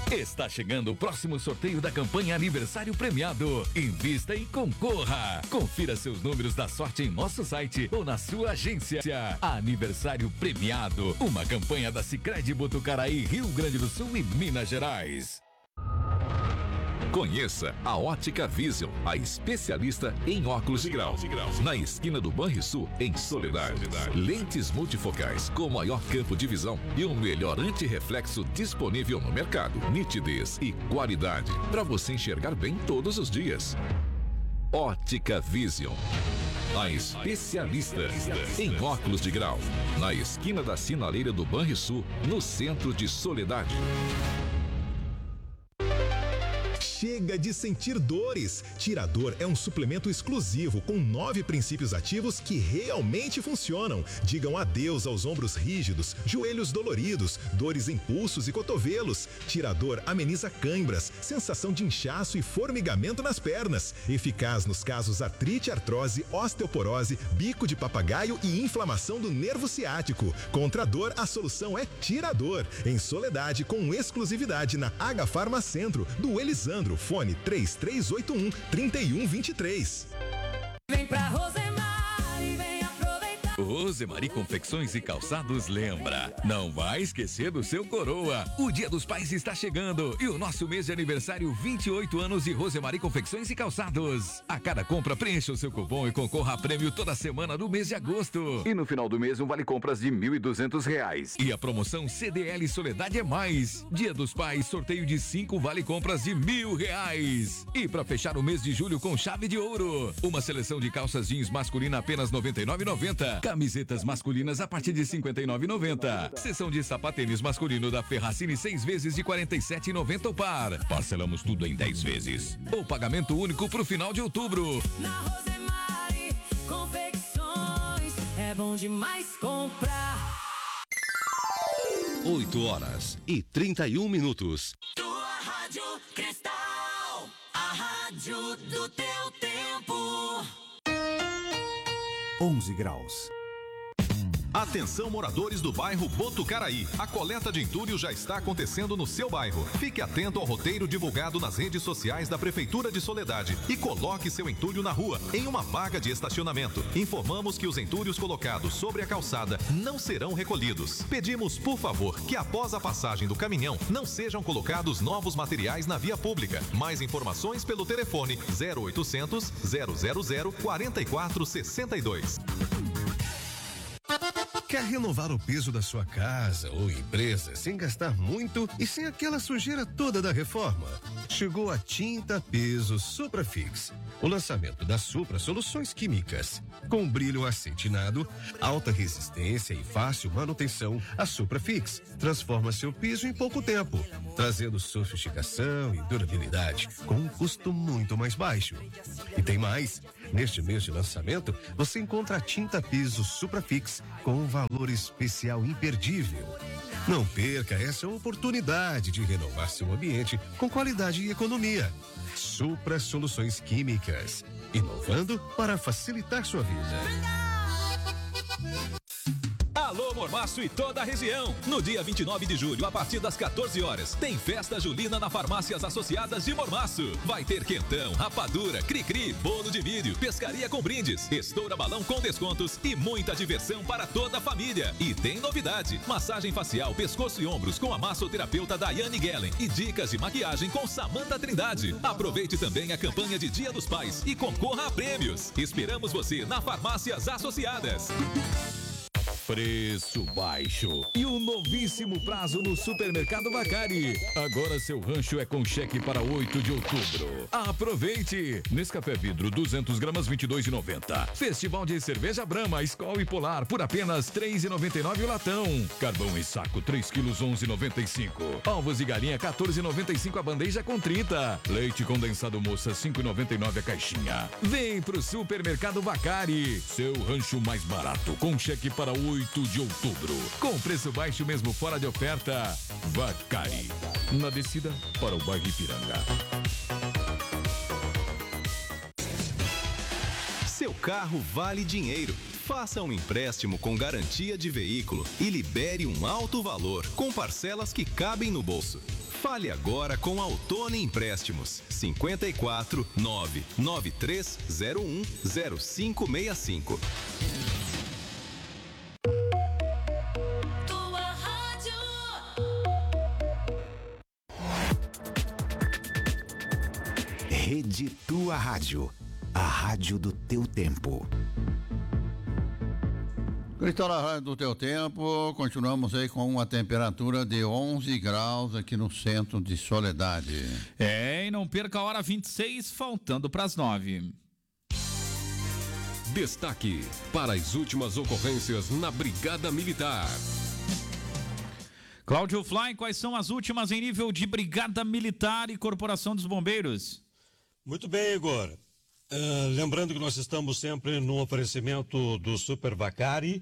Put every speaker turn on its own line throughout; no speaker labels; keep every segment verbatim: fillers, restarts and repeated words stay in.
Está chegando o próximo sorteio da campanha Aniversário Premiado. Invista e concorra. Confira seus números da sorte em nosso site ou na sua agência. Aniversário Premiado, uma campanha da Sicredi Botucaraí, Rio Grande do Sul e Minas Gerais.
Conheça a Ótica Vision, a especialista em óculos de grau. Na esquina do Banrisul, em Soledade. Lentes multifocais com maior campo de visão e o melhor antirreflexo disponível no mercado. Nitidez e qualidade para você enxergar bem todos os dias. Ótica Vision, a especialista em óculos de grau. Na esquina da sinaleira do Banrisul, no centro de Soledade.
Chega de sentir dores. Tirador é um suplemento exclusivo com nove princípios ativos que realmente funcionam. Digam adeus aos ombros rígidos, joelhos doloridos, dores em pulsos e cotovelos. Tirador ameniza cãibras, sensação de inchaço e formigamento nas pernas. Eficaz nos casos artrite, artrose, osteoporose, bico de papagaio e inflamação do nervo ciático. Contra a dor, a solução é Tirador. Em Soledade, com exclusividade na H Farma Centro, do Elisandro. Fone três três oito um, três um dois três.
Vem pra Rosemar e vem aproveitar.
Rosemary Confecções e Calçados lembra, não vai esquecer do seu coroa. O Dia dos Pais está chegando e o nosso mês de aniversário, vinte e oito anos de Rosemary Confecções e Calçados. A cada compra, preencha o seu cupom e concorra a prêmio toda semana do mês de agosto.
E no final do mês, um vale compras de mil e duzentos reais.
E a promoção C D L Soledade é mais. Dia dos Pais, sorteio de cinco vale compras de mil reais. E para fechar o mês de julho com chave de ouro, uma seleção de calças jeans masculina apenas noventa e nove reais e noventa centavos. Camisetas masculinas a partir de cinquenta e nove reais e noventa centavos. Seção de sapatênis masculino da Ferracini, seis vezes de quarenta e sete reais e noventa centavos o par. Parcelamos tudo em dez vezes. Ou pagamento único pro final de outubro.
Na Rosemary Confecções é bom demais comprar.
oito horas e trinta e um minutos.
Tua Rádio Cristal, a rádio do teu tempo.
onze graus.
Atenção, moradores do bairro Botucaraí. A coleta de entulho já está acontecendo no seu bairro. Fique atento ao roteiro divulgado nas redes sociais da Prefeitura de Soledade e coloque seu entulho na rua, em uma vaga de estacionamento. Informamos que os entulhos colocados sobre a calçada não serão recolhidos. Pedimos, por favor, que após a passagem do caminhão não sejam colocados novos materiais na via pública. Mais informações pelo telefone zero oitocentos, zero zero zero, quatro quatro seis dois.
Quer renovar o piso da sua casa ou empresa sem gastar muito e sem aquela sujeira toda da reforma? Chegou a Tinta Piso Suprafix, o lançamento da Supra Soluções Químicas. Com brilho acetinado, alta resistência e fácil manutenção, a Suprafix transforma seu piso em pouco tempo, trazendo sofisticação e durabilidade com um custo muito mais baixo. E tem mais, neste mês de lançamento, você encontra a Tinta Piso Suprafix com um valor especial imperdível. Não perca essa oportunidade de renovar seu ambiente com qualidade e economia. Supra Soluções Químicas, inovando para facilitar sua vida.
Alô Mormaço e toda a região. No dia vinte e nove de julho, a partir das quatorze horas, tem festa julina na Farmácias Associadas de Mormaço. Vai ter quentão, rapadura, cri-cri, bolo de milho, pescaria com brindes, estoura balão com descontos e muita diversão para toda a família. E tem novidade: massagem facial, pescoço e ombros com a massoterapeuta Daiane Gellen e dicas de maquiagem com Samanta Trindade. Aproveite também a campanha de Dia dos Pais e concorra a prêmios. Esperamos você na Farmácias Associadas.
Preço baixo e um novíssimo prazo no Supermercado Vacari. Agora seu rancho é com cheque para oito de outubro. Aproveite! Nescafé vidro duzentas gramas, vinte e dois reais e noventa centavos. Festival de cerveja Brahma, Skol e Polar por apenas três reais e noventa e nove centavos o latão. Carvão em saco três quilos, onze reais e noventa e cinco centavos. Ovos de galinha quatorze reais e noventa e cinco centavos a bandeja com trinta. Leite condensado moça cinco reais e noventa e nove centavos a caixinha. Vem pro Supermercado Vacari, seu rancho mais barato com cheque para oito de outubro. Com preço baixo mesmo fora de oferta. Vacari, na descida para o bairro Ipiranga.
Seu carro vale dinheiro. Faça um empréstimo com garantia de veículo e libere um alto valor, com parcelas que cabem no bolso. Fale agora com a Ottoni Empréstimos. cinquenta e quatro, nove nove três zero um zero cinco seis cinco.
Tua rádio.
Rede Tua Rádio. A rádio do teu tempo.
Cristal na rádio do teu tempo, continuamos aí com uma temperatura de onze graus aqui no centro de Soledade.
É, e não perca a hora vinte e seis, faltando para as nove.
Destaque para as últimas ocorrências na Brigada Militar.
Cláudio Fly, quais são as últimas em nível de Brigada Militar e Corporação dos Bombeiros?
Muito bem, Igor. Uh, lembrando que nós estamos sempre no oferecimento do Super Vacari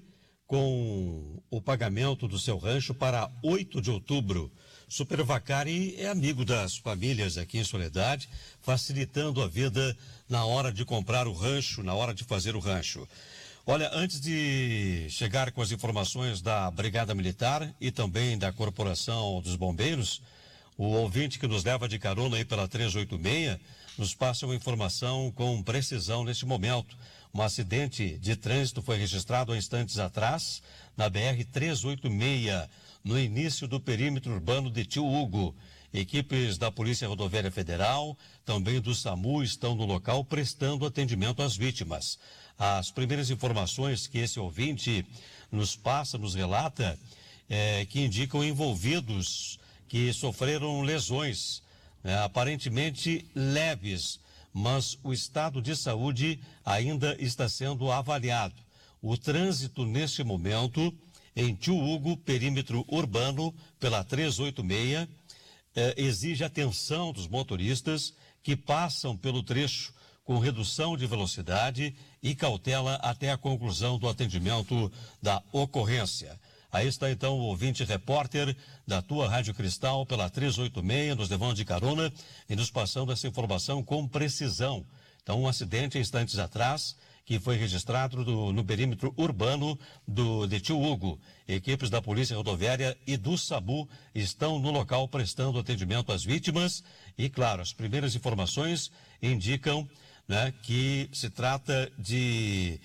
com o pagamento do seu rancho para oito de outubro. Super Vacari é amigo das famílias aqui em Soledade, facilitando a vida na hora de comprar o rancho, na hora de fazer o rancho. Olha, antes de chegar com as informações da Brigada Militar e também da Corporação dos Bombeiros, o ouvinte que nos leva de carona aí pela trezentos e oitenta e seis nos passa uma informação com precisão neste momento. Um acidente de trânsito foi registrado há instantes atrás na B R trezentos e oitenta e seis, no início do perímetro urbano de Tio Hugo. Equipes da Polícia Rodoviária Federal, também do SAMU, estão no local prestando atendimento às vítimas. As primeiras informações que esse ouvinte nos passa, nos relata, é, que indicam envolvidos que sofreram lesões, né, aparentemente leves, mas o estado de saúde ainda está sendo avaliado. O trânsito neste momento em Tio Hugo, perímetro urbano, pela trezentos e oitenta e seis, eh, exige atenção dos motoristas que passam pelo trecho com redução de velocidade e cautela até a conclusão do atendimento da ocorrência. Aí está então o ouvinte repórter da Tua Rádio Cristal pela trezentos e oitenta e seis, nos levando de carona e nos passando essa informação com precisão. Então, um acidente instantes atrás que foi registrado do, no perímetro urbano do, de Tio Hugo. Equipes da Polícia Rodoviária e do SAMU estão no local prestando atendimento às vítimas e, claro, as primeiras informações indicam, né, que se trata de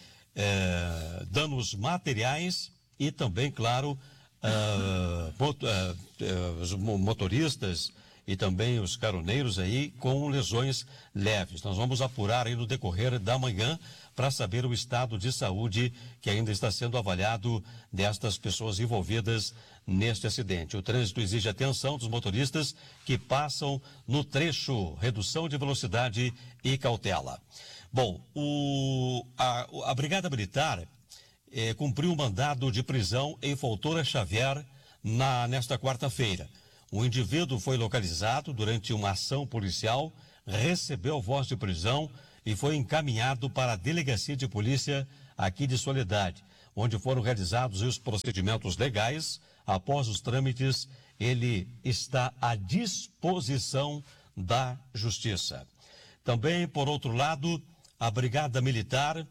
eh, danos materiais e também, claro, uh, mot, uh, uh, os motoristas e também os caroneiros aí com lesões leves. Nós vamos apurar aí no decorrer da manhã para saber o estado de saúde que ainda está sendo avaliado destas pessoas envolvidas neste acidente. O trânsito exige atenção dos motoristas que passam no trecho, redução de velocidade e cautela. Bom, o, a, a Brigada Militar Eh, cumpriu um mandado de prisão em Foltora Xavier na, nesta quarta-feira. O indivíduo foi localizado durante uma ação policial, recebeu voz de prisão e foi encaminhado para a Delegacia de Polícia aqui de Soledade, onde foram realizados os procedimentos legais. Após os trâmites, ele está à disposição da Justiça. Também, por outro lado, a Brigada Militar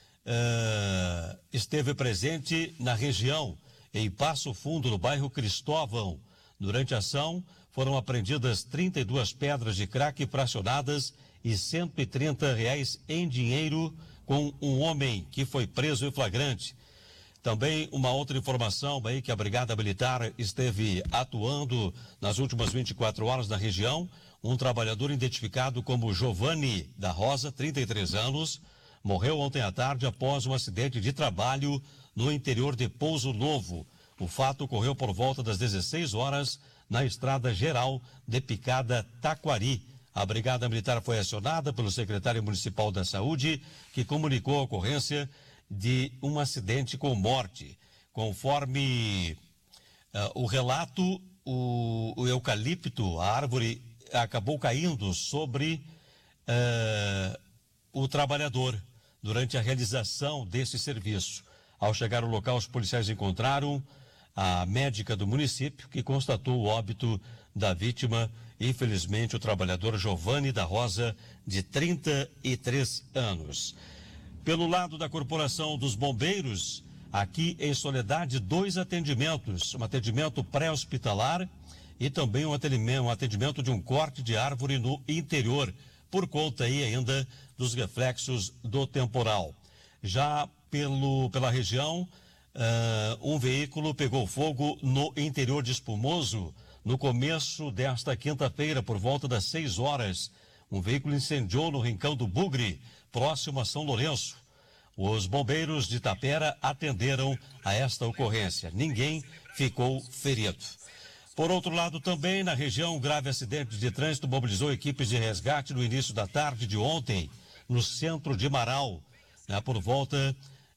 Uh, esteve presente na região, em Passo Fundo, no bairro Cristóvão. Durante a ação, foram apreendidas trinta e duas pedras de crack fracionadas e cento e trinta reais em dinheiro com um homem que foi preso em flagrante. Também uma outra informação aí que a Brigada Militar esteve atuando nas últimas vinte e quatro horas na região. Um trabalhador identificado como Giovanni da Rosa, trinta e três anos, morreu ontem à tarde após um acidente de trabalho no interior de Pouso Novo. O fato ocorreu por volta das dezesseis horas na estrada geral de Picada Taquari. A Brigada Militar foi acionada pelo secretário municipal da Saúde, que comunicou a ocorrência de um acidente com morte. Conforme uh, o relato, o, o eucalipto, a árvore, acabou caindo sobre uh, o trabalhador durante a realização desse serviço. Ao chegar ao local, os policiais encontraram a médica do município, que constatou o óbito da vítima. Infelizmente, o trabalhador Giovanni da Rosa, de trinta e três anos. Pelo lado da Corporação dos Bombeiros, aqui em Soledade, dois atendimentos. Um atendimento pré-hospitalar e também um atendimento, um atendimento de um corte de árvore no interior, por conta aí ainda dos reflexos do temporal. Já pelo, pela região, uh, um veículo pegou fogo no interior de Espumoso no começo desta quinta-feira, por volta das seis horas. Um veículo incendiou no Rincão do Bugre, próximo a São Lourenço. Os bombeiros de Tapera atenderam a esta ocorrência. Ninguém ficou ferido. Por outro lado, também na região, um grave acidente de trânsito mobilizou equipes de resgate no início da tarde de ontem, no centro de Marau, né, por volta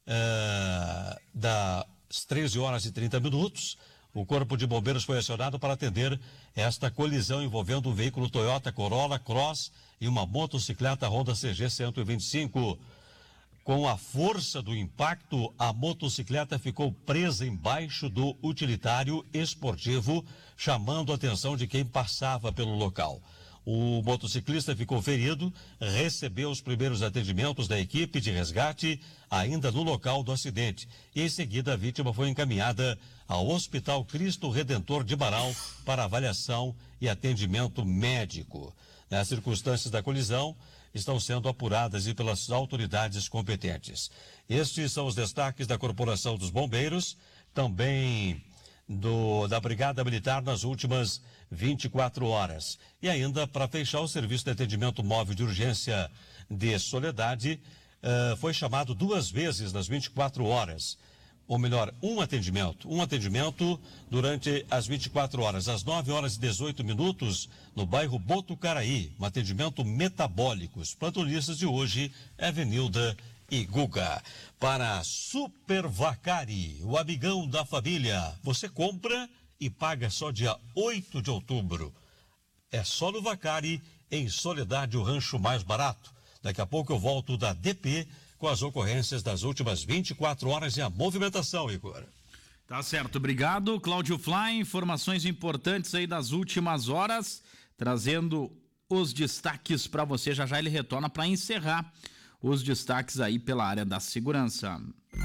uh, das treze horas e trinta minutos. O Corpo de Bombeiros foi acionado para atender esta colisão envolvendo um veículo Toyota Corolla Cross e uma motocicleta Honda C G cento e vinte e cinco. Com a força do impacto, a motocicleta ficou presa embaixo do utilitário esportivo, chamando a atenção de quem passava pelo local. O motociclista ficou ferido, recebeu os primeiros atendimentos da equipe de resgate ainda no local do acidente. E em seguida a vítima foi encaminhada ao Hospital Cristo Redentor de Marau para avaliação e atendimento médico. Nas circunstâncias da colisão, estão sendo apuradas e pelas autoridades competentes. Estes são os destaques da Corporação dos Bombeiros, também do, da Brigada Militar nas últimas vinte e quatro horas. E ainda, para fechar, o Serviço de Atendimento Móvel de Urgência de Soledade uh, foi chamado duas vezes nas vinte e quatro horas. Ou melhor, um atendimento, um atendimento durante as vinte e quatro horas, às nove horas e dezoito minutos, no bairro Botucaraí, um atendimento metabólico. Os plantonistas de hoje é Venilda e Guga. Para Super Vacari, o amigão da família, você compra e paga só dia oito de outubro. É só no Vacari, em Soledade, o rancho mais barato. Daqui a pouco eu volto da D P com as ocorrências das últimas vinte e quatro horas e a movimentação, Igor.
Tá certo, obrigado, Cláudio Fly. Informações importantes aí das últimas horas, trazendo os destaques para você. Já já ele retorna para encerrar os destaques aí pela área da segurança.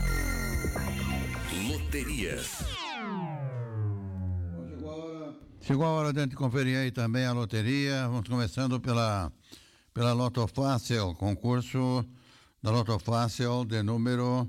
Loteria.
Chegou a hora de a gente conferir aí também a loteria. Vamos começando pela, pela Loto Fácil, concurso da Loto Fácil de número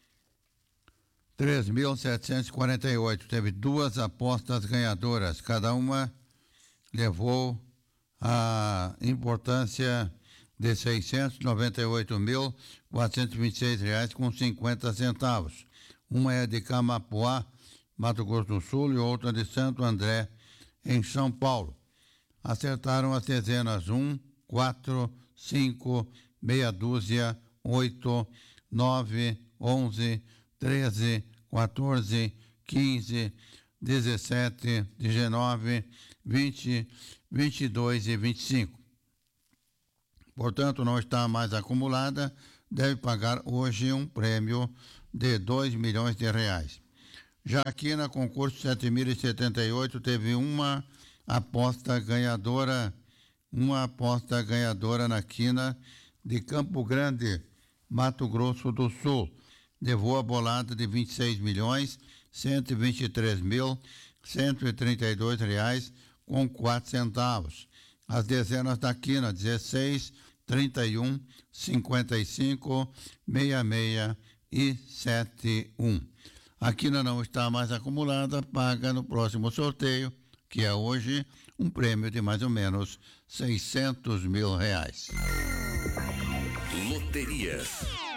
três mil setecentos e quarenta e oito. Teve duas apostas ganhadoras. Cada uma levou a importância de seiscentos e noventa e oito mil, quatrocentos e vinte e seis reais com cinquenta centavos. Uma é de Camapuá, Mato Grosso do Sul, e outra de Santo André, em São Paulo. Acertaram as dezenas um, quatro, cinco, meia dúzia, oito, nove, onze, treze, quatorze, quinze, dezessete, dezenove, vinte, vinte e dois e vinte e cinco. Portanto, não está mais acumulada, deve pagar hoje um prêmio de dois milhões de reais. Já aqui na concurso sete mil e setenta e oito teve uma aposta ganhadora, uma aposta ganhadora na quina de Campo Grande, Mato Grosso do Sul. Levou a bolada de vinte e seis milhões, cento e vinte e três mil, cento e trinta e dois reais com quatro centavos. As dezenas da quina, dezesseis, trinta e um, cinquenta e cinco, sessenta e seis e setenta e um. A quina não está mais acumulada, paga no próximo sorteio, que é hoje, um prêmio de mais ou menos seiscentos mil reais.
Loteria.